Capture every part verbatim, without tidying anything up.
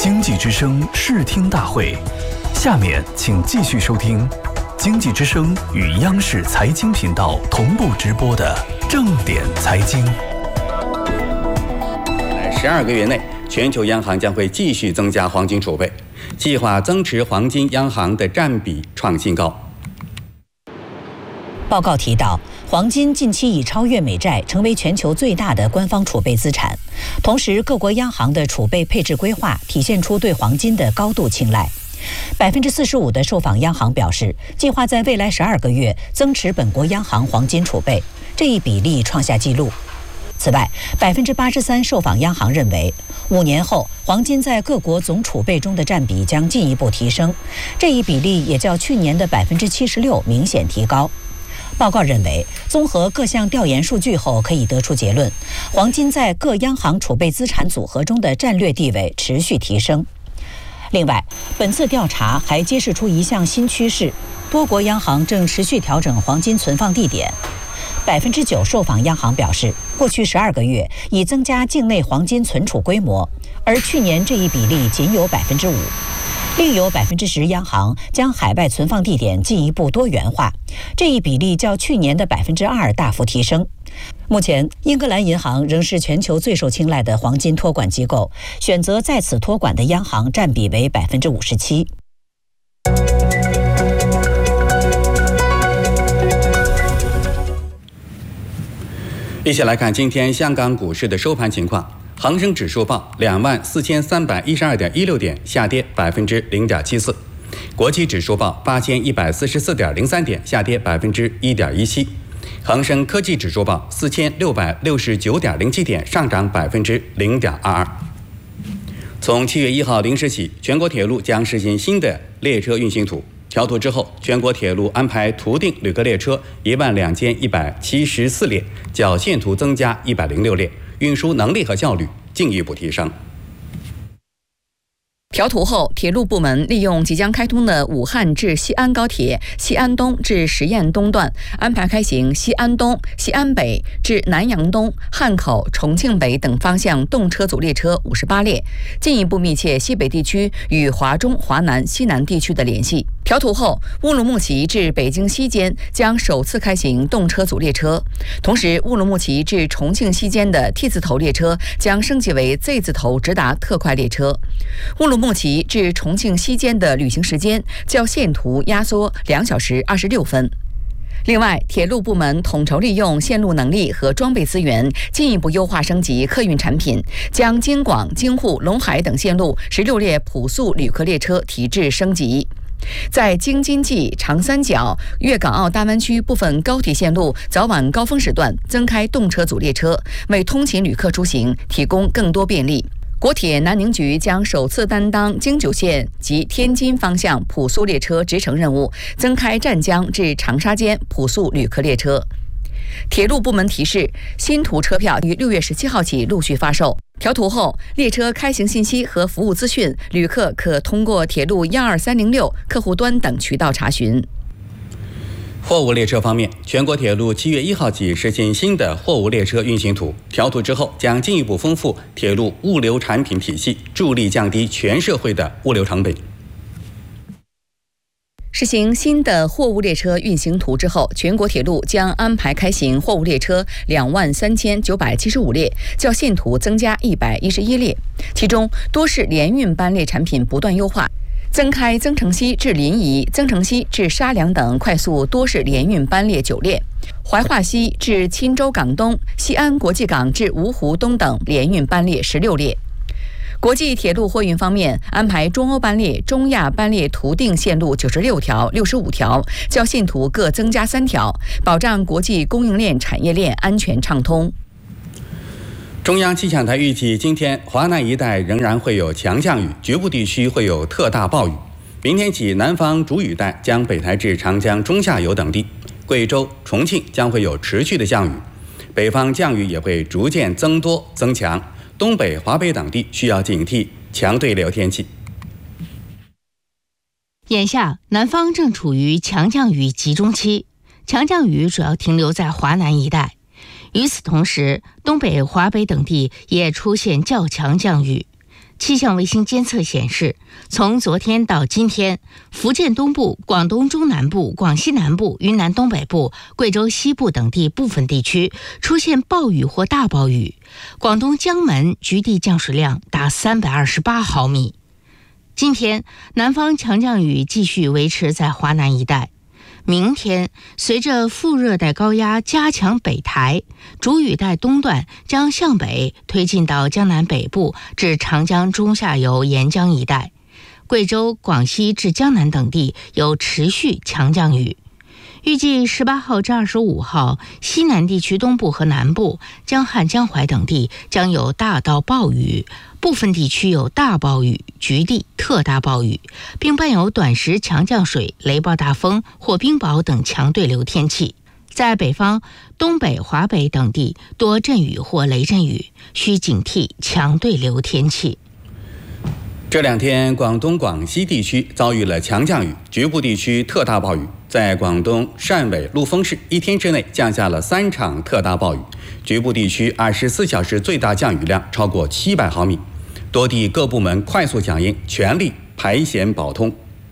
经济之声视听大会，下面请继续收听经济之声与央视财经频道同步直播的正点财经。 十二个月内，全球央行将会继续增加黄金储备，计划增持黄金央行的占比创新高。 报告提到，黄金近期已超越美债，成为全球最大的官方储备资产。同时，各国央行的储备配置规划体现出对黄金的高度青睐。百分之四十五的受访央行表示，计划在未来十二个月增持本国央行黄金储备，这一比例创下纪录。此外，百分之八十三受访央行认为，五年后黄金在各国总储备中的占比将进一步提升，这一比例也较去年的百分之七十六明显提高。报告认为，综合各项调研数据后，可以得出结论：黄金在各央行储备资产组合中的战略地位持续提升。另外，本次调查还揭示出一项新趋势：多国央行正持续调整黄金存放地点。百分之九受访央行表示，过去十二个月已增加境内黄金存储规模，而去年这一比例仅有百分之五。另有百分之十央行将海外存放地点进一步多元化，这一比例较去年的百分之二大幅提升。目前，英格兰银行仍是全球最受青睐的黄金托管机构，选择在此托管的央行占比为百分之五十七。 一起来看今天香港股市的收盘情况。恒生指数报两万四千三百一十二点一六点，下跌百分之零点七四；国际指数报八千一百四十四点零三点，下跌百分之一点一七；恒生科技指数报四千六百六十九点零七点，上涨百分之零点二二。从七月一号零时起，全国铁路将实行新的列车运行图。调图之后，全国铁路安排图定旅客列车一万两千一百七十四列，较现图增加一百零六列。运输能力和效率进一步提升。 调图后，铁路部门利用即将开通的武汉至西安高铁西安东至实验东段，安排开行西安东、西安北至南阳东、汉口、重庆北等方向动车组列车五十八列，进一步密切西北地区与华中、华南、西南地区的联系。调图后，乌鲁木齐至北京西间将首次开行动车组列车，同时乌鲁木齐至重庆西间的 T 字头列车将升级为 Z 字头直达特快列车。乌鲁木齐至重庆西间的旅行时间较现图压缩两小时二十六分。另外，铁路部门统筹利用线路能力和装备资源，进一步优化升级客运产品，将京广、京沪、陇海等线路十六列普速旅客列车提质升级。在京津冀、长三角、粤港澳大湾区部分高铁线路早晚高峰时段增开动车组列车，为通勤旅客出行提供更多便利。国铁南宁局将首次担当京九线及天津方向普速列车直乘任务，增开湛江至长沙间普速旅客列车。铁路部门提示，新图车票于六月十七号起陆续发售。调图后，列车开行信息和服务资讯，旅客可通过铁路幺二三零六客户端等渠道查询。 货物列车方面，全国铁路七月一号起实行新的货物列车运行图，调图之后将进一步丰富铁路物流产品体系，助力降低全社会的物流成本。 实行新的货物列车运行图之后，全国铁路将安排开行货物列车两万三千九百七十五列，较现图增加一百一十一列。其中，多式联运班列产品不断优化，增开增城西至临沂、增城西至沙梁等快速多式联运班列九列，怀化西至钦州港东、西安国际港至芜湖东等联运班列十六列。国际铁路货运方面，安排中欧班列、中亚班列图定线路九十六条、六十五条，较现图各增加三条，保障国际供应链产业链安全畅通。 中央气象台预计，今天华南一带仍然会有强降雨，局部地区会有特大暴雨。明天起，南方主雨带将北抬至长江中下游等地，贵州、重庆将会有持续的降雨，北方降雨也会逐渐增多增强。东北、华北等地需要警惕强对流天气。 眼下，南方正处于强降雨集中期，强降雨主要停留在华南一带。与此同时，东北、华北等地也出现较强降雨。 气象卫星监测显示，从昨天到今天，福建东部、广东中南部、广西南部、云南东北部、贵州西部等地部分地区出现暴雨或大暴雨，广东江门局地降水量达三百二十八毫米。今天，南方强降雨继续维持在华南一带。明天，随着副热带高压加强北抬，主雨带东段将向北推进到江南北部至长江中下游沿江一带，贵州、广西至江南等地有持续强降雨。预计十八号至二十五号，西南地区东部和南部、江汉、江淮等地将有大到暴雨，部分地区有大暴雨、局地特大暴雨，并伴有短时强降水、雷暴大风或冰雹等强对流天气。在北方，东北、华北等地多阵雨或雷阵雨，需警惕强对流天气。 这两天，广东、广西地区遭遇了强降雨，局部地区特大暴雨。在广东汕尾陆丰市，一天之内降下了三场特大暴雨，局部地区二十四小时最大降雨量超过七百毫米。多地各部门快速响应，全力排险保通。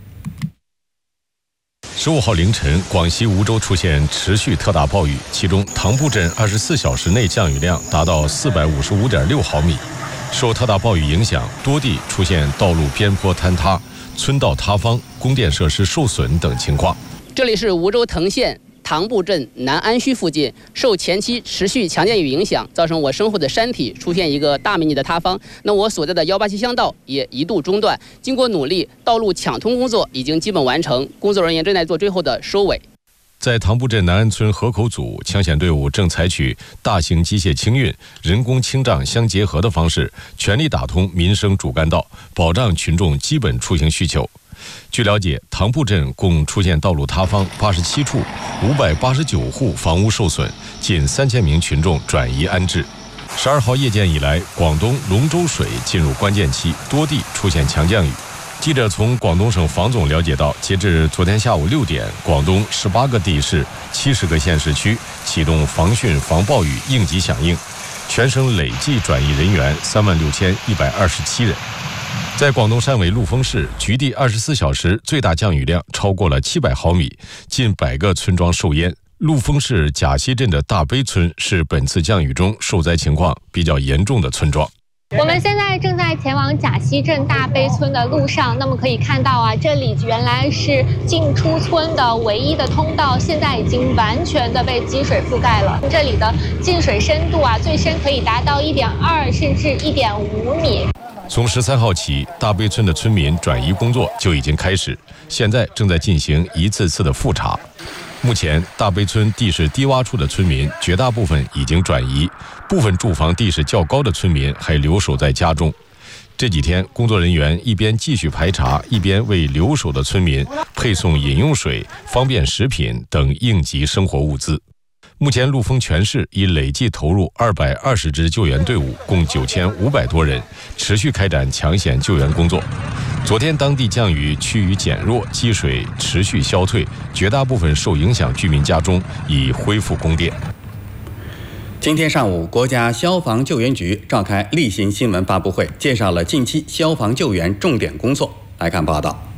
十五号凌晨，广西梧州出现持续特大暴雨，其中塘埠镇二十四小时内降雨量达到四百五十五点六毫米。受特大暴雨影响，多地出现道路边坡坍塌、村道塌方、供电设施受损等情况。 这里是梧州藤县塘埠镇南安墟附近，受前期持续强降雨影响，造成我身后的山体出现一个大面积的塌方。那我所在的幺八七乡道也一度中断。经过努力，道路抢通工作已经基本完成，工作人员正在做最后的收尾。 在塘埠镇南安村河口组，抢险队伍正采取大型机械清运、人工清障相结合的方式，全力打通民生主干道，保障群众基本出行需求。据了解，塘埠镇共出现道路塌方八十七处，五百八十九户房屋受损，近三千名群众转移安置。十二号夜间以来，广东龙舟水进入关键期，多地出现强降雨。记者从广东省防总了解到，截至昨天下午六点，广东十八个地市、七十个县市区启动防汛防暴雨应急响应，全省累计转移人员三万六千一百二十七人。在广东汕尾陆丰市，局地二十四小时最大降雨量超过了七百毫米，近百个村庄受淹。陆丰市甲溪镇的大悲村是本次降雨中受灾情况比较严重的村庄。 我们现在正在前往甲溪镇大悲村的路上，那么可以看到啊，这里原来是进出村的唯一的通道，现在已经完全的被积水覆盖了。这里的进水深度啊，最深可以达到一点二甚至一点五米。 从十三号起，大悲村的村民转移工作就已经开始，现在正在进行一次次的复查。目前，大悲村地势低洼处的村民绝大部分已经转移，部分住房地势较高的村民还留守在家中。这几天，工作人员一边继续排查，一边为留守的村民配送饮用水、方便食品等应急生活物资。目前，陆丰全市已累计投入二百二十支救援队伍，共九千五百多人，持续开展抢险救援工作。昨天，当地降雨趋于减弱，积水持续消退，绝大部分受影响居民家中已恢复供电。 今天上午，国家消防救援局召开例行新闻发布会，介绍了近期消防救援重点工作。来看报道。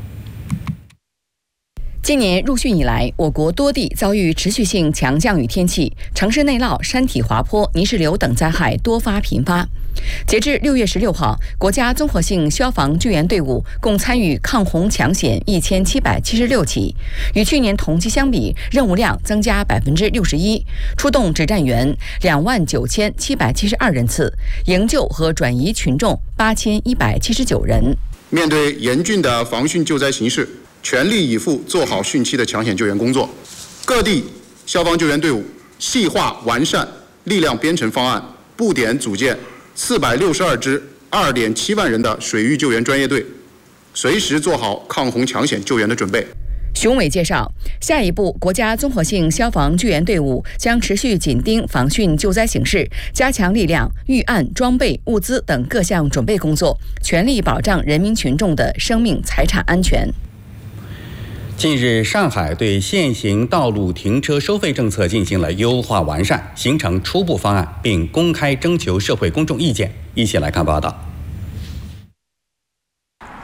今年入汛以来，我国多地遭遇持续性强降雨天气，城市内涝、山体滑坡、泥石流等灾害多发频发。截至六月十六号，国家综合性消防救援队伍共参与抗洪抢险一千七百七十六起，与去年同期相比，任务量增加百分之六十一，出动指战员两万九千七百七十二人次，营救和转移群众八千一百七十九人。 面对严峻的防汛救灾形势，全力以赴做好汛期的抢险救援工作。各地消防救援队伍细化完善力量编程方案，布点组建四百六十二支二点七万人的水域救援专业队，随时做好抗洪抢险救援的准备。 熊伟介绍，下一步，国家综合性消防救援队伍将持续紧盯防汛救灾形势，加强力量、预案、装备、物资等各项准备工作，全力保障人民群众的生命财产安全。 近日，上海对现行道路停车收费政策进行了优化完善，形成初步方案，并公开征求社会公众意见。一起来看报道。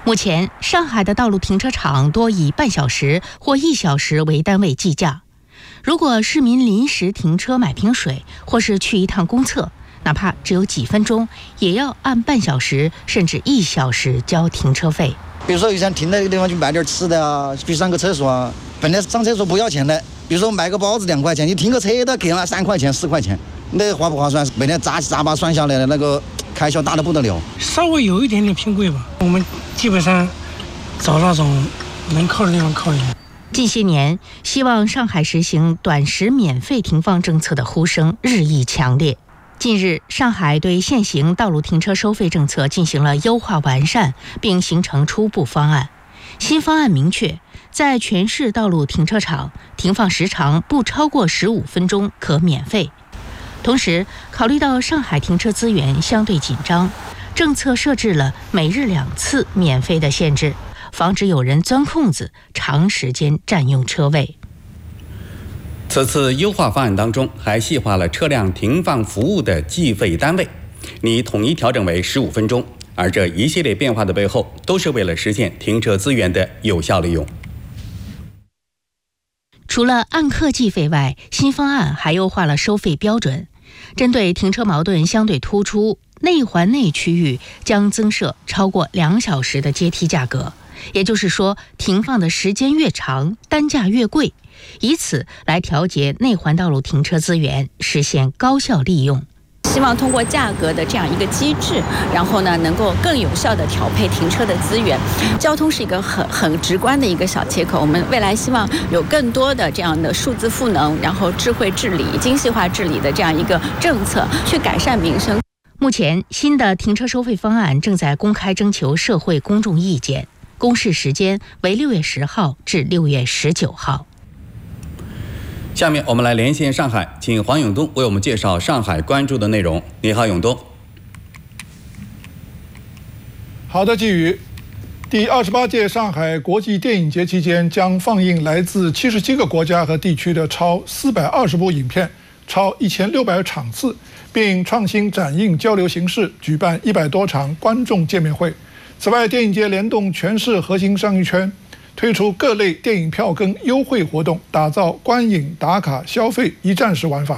目前，上海的道路停车场多以半小时或一小时为单位计价。如果市民临时停车买瓶水，或是去一趟公厕，哪怕只有几分钟，也要按半小时甚至一小时交停车费。 比如说，有些人停在一个地方去买点吃的啊，去上个厕所啊，本来上厕所不要钱的，比如说买个包子两块钱，你停个车都给了三块钱、四块钱，那划不划算？每天杂七杂八算下来的那个开销大得不得了。 稍微有一点点偏贵吧，我们基本上找那种能靠的地方靠一点。 近些年，希望上海实行短时免费停放政策的呼声日益强烈。近日，上海对现行道路停车收费政策进行了优化完善，并形成初步方案。新方案明确，在全市道路停车场停放时长不超过十五分钟可免费。同时，考虑到上海停车资源相对紧张，政策设置了每日两次免费的限制，防止有人钻空子，长时间占用车位。 此次优化方案当中，还细化了车辆停放服务的计费单位，拟统一调整为十五分钟。而这一系列变化的背后，都是为了实现停车资源的有效利用。 除了按客计费外，新方案还优化了收费标准。针对停车矛盾相对突出，内环内区域将增设超过两小时的阶梯价格，也就是说，停放的时间越长，单价越贵，以此来调节内环道路停车资源，实现高效利用。 希望通过价格的这样一个机制，然后呢，能够更有效地调配停车的资源。交通是一个很很直观的一个小切口，我们未来希望有更多的这样的数字赋能，然后智慧治理、精细化治理的这样一个政策，去改善民生。 目前，新的停车收费方案正在公开征求社会公众意见，公示时间为六月十号至六月十九号。 下面我们来连线上海，请黄永东为我们介绍上海关注的内容。你好，永东。 好的，季宇。第二十八届上海国际电影节期间，将放映来自七十七个国家和地区的超四百二十部影片，超一千六百场次，并创新展映交流形式，举办一百多场观众见面会。此外，电影节联动全市核心商业圈，推出各类电影票根优惠活动，打造观影打卡消费一站式玩法。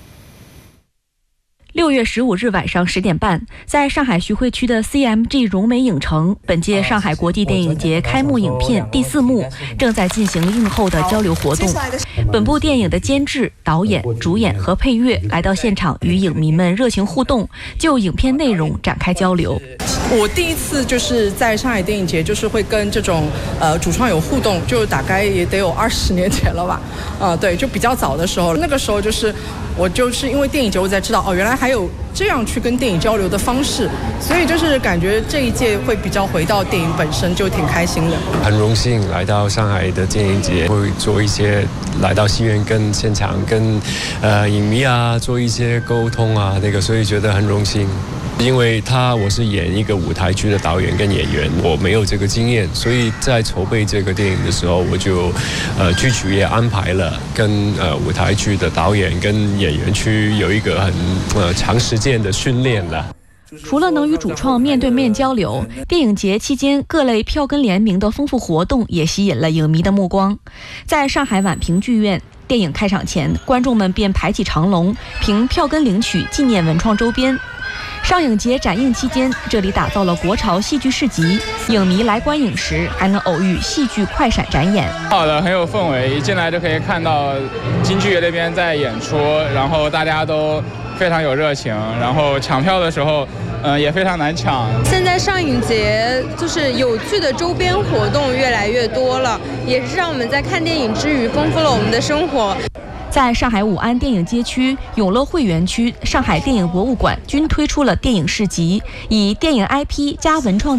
六月十五日晚上十点半，在上海徐汇区的 C M G 融美影城，本届上海国际电影节开幕影片第四幕正在进行映后的交流活动。本部电影的监制、导演、主演和配乐来到现场，与影迷们热情互动，就影片内容展开交流。 我第一次就是在上海电影节，就是会跟这种呃主创有互动，就大概也得有二十年前了吧，啊、呃，对，就比较早的时候，那个时候就是我就是因为电影节，我才知道哦，原来还有这样去跟电影交流的方式，所以就是感觉这一届会比较回到电影本身，就挺开心的。 很荣幸来到上海的电影节，会做一些来到戏院跟现场跟呃影迷啊做一些沟通啊，那个所以觉得很荣幸。因为他我是演一个舞台剧的导演跟演员，我没有这个经验，所以在筹备这个电影的时候，我就呃剧组也安排了跟呃舞台剧的导演跟演员去有一个很呃长时间的训练了。 除了能与主创面对面交流，电影节期间各类票根联名的丰富活动也吸引了影迷的目光。在上海宛平剧院，电影开场前，观众们便排起长龙，凭票根领取纪念文创周边。上影节展映期间，这里打造了国潮戏剧市集，影迷来观影时还能偶遇戏剧快闪展演。 好的，很有氛围，一进来就可以看到京剧院那边在演出，然后大家都非常有热情，然后抢票的时候嗯、呃，也非常难抢。 现在上影节就是有趣的周边活动越来越多了，也是让我们在看电影之余丰富了我们的生活。 在上海武安电影街区、永乐汇园区、上海电影博物馆均推出了电影市集，以电影 I P 加文创